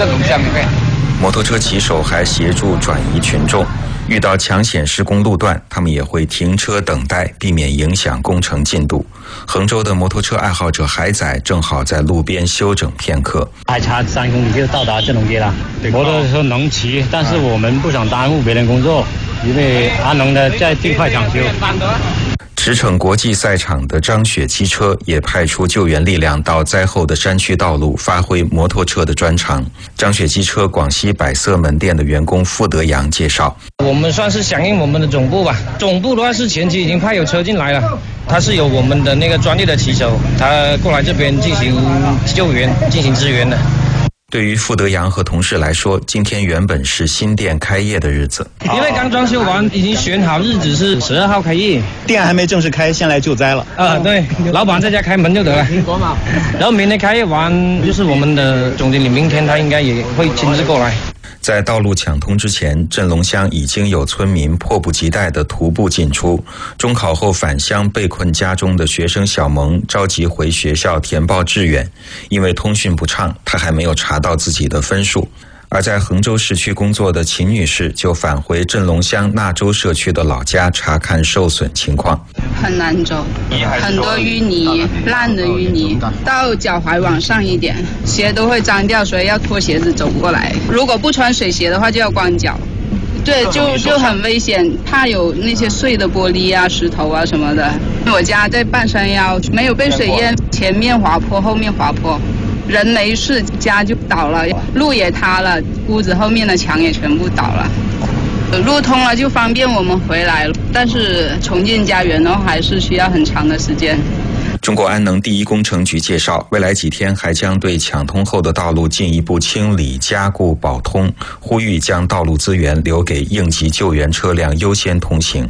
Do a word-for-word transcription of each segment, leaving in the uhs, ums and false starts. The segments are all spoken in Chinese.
在路上面。 摩托车骑手还协助转移群众，遇到抢险施工路段，他们也会停车等待，避免影响工程进度。衡州的摩托车爱好者海仔正好在路边休整片刻。 还差三公里就到达镇龙街了。摩托车能骑，但是我们不想耽误别人工作，因为安能的在尽快抢修。 驰骋国际赛场的张雪机车也派出救援力量到灾后的山区道路，发挥摩托车的专长。张雪机车广西百色门店的员工傅德阳介绍： 我们算是响应我们的总部吧，总部的话是前期已经派有车进来了，他是有我们的那个专业的骑手，他过来这边进行救援、进行支援的。 对于傅德阳和同事来说，今天原本是新店开业的日子， 因为刚装修完，已经选好日子是十二号开业， 店还没正式开，先来救灾了。 啊，对，老板在家开门就得了。然后明天开业完，就是我们的总经理，明天他应该也会亲自过来。 在道路抢通之前，镇龙乡已经有村民迫不及待地徒步进出。中考后返乡被困家中的学生小萌着急回学校填报志愿，因为通讯不畅，他还没有查到自己的分数。而在衡州市区工作的秦女士就返回镇龙乡纳州社区的老家查看受损情况。 很难走，很多淤泥，烂的淤泥，到脚踝往上一点，鞋都会脏掉，所以要脱鞋子走过来。如果不穿水鞋的话，就要光脚。对，就就很危险，怕有那些碎的玻璃啊、石头啊什么的。我家在半山腰，没有被水淹，前面滑坡，后面滑坡。人没事，家就倒了，路也塌了，屋子后面的墙也全部倒了。路通了就方便我们回来了，但是重建家园的话还是需要很长的时间。 中国安能第一工程局介绍，未来几天还将对抢通后的道路进一步清理、加固、保通，呼吁将道路资源留给应急救援车辆优先通行。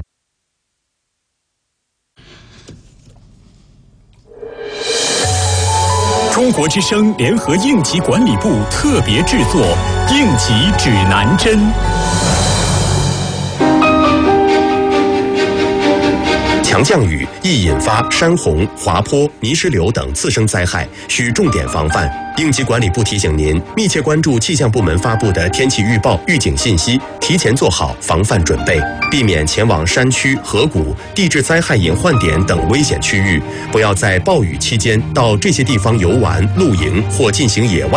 中国之声联合应急管理部特别制作《应急指南针》。强降雨易引发山洪、滑坡、泥石流等次生灾害，需重点防范。应急管理部提醒您，密切关注气象部门发布的天气预报、预警信息，提前做好防范准备，避免前往山区、河谷、地质灾害隐患点等危险区域，不要在暴雨期间到这些地方游玩、露营或进行野外